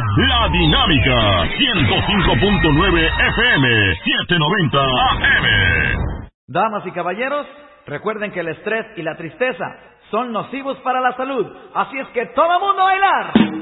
La Dinámica 105.9 FM 790 AM. Damas y caballeros, recuerden que el estrés y la tristeza son nocivos para la salud. Así es que todo mundo a bailar.